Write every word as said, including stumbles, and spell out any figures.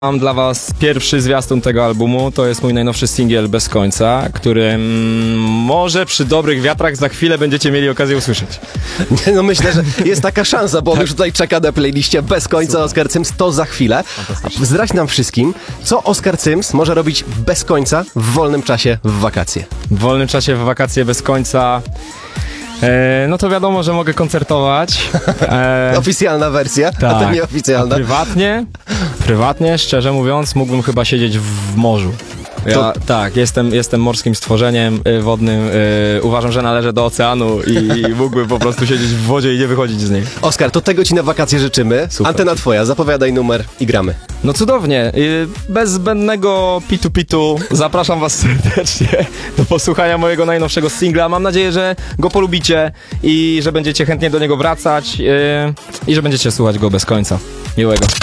Mam dla was pierwszy zwiastun tego albumu, to jest mój najnowszy singiel Bez końca, który mm, może przy dobrych wiatrach za chwilę będziecie mieli okazję usłyszeć. Nie, no myślę, że jest taka szansa, bo on już tutaj czeka na playliście Bez końca. Super. Oskar Cyms, to za chwilę. Zdradź nam wszystkim, co Oskar Cyms może robić bez końca w wolnym czasie w wakacje. W wolnym czasie w wakacje bez końca... E, no to wiadomo, że mogę koncertować. E, Oficjalna wersja, tak, a to nieoficjalna. A prywatnie, prywatnie, szczerze mówiąc, mógłbym chyba siedzieć w morzu. Ja, To... Tak, jestem, jestem morskim stworzeniem y, wodnym. Y, uważam, że należę do oceanu i mógłbym po prostu siedzieć w wodzie i nie wychodzić z niej. Oskar, to tego ci na wakacje życzymy. Super. Antena twoja, zapowiadaj numer i gramy. No cudownie. Y, bez zbędnego pitu-pitu zapraszam was serdecznie do posłuchania mojego najnowszego singla. Mam nadzieję, że go polubicie i że będziecie chętnie do niego wracać y, i że będziecie słuchać go bez końca. Miłego.